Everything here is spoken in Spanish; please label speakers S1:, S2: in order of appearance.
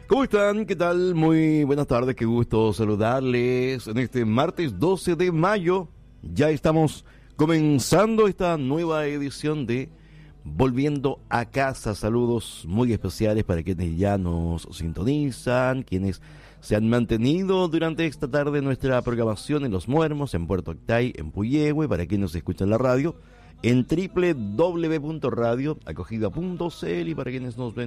S1: ¿Cómo están? ¿Qué tal? Muy buenas tardes, qué gusto saludarles en este martes 12 de mayo. Ya estamos comenzando esta nueva edición de Volviendo a Casa. Saludos muy especiales para quienes ya nos sintonizan, quienes se han mantenido durante esta tarde en nuestra programación en Los Muermos, en Puerto Octay, en Puyehue, para quienes escuchan la radio, en www.radioacogida.cl y para quienes nos ven